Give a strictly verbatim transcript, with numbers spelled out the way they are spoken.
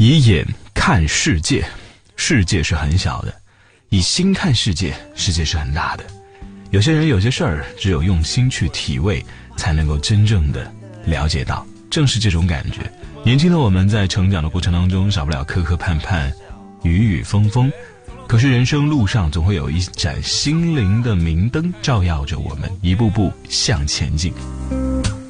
以眼看世界，世界是很小的；以心看世界，世界是很大的。有些人有些事儿，只有用心去体味，才能够真正的了解到。正是这种感觉，年轻的我们在成长的过程当中，少不了磕磕绊绊、雨雨风风。可是人生路上总会有一盏心灵的明灯照耀着我们，一步步向前进。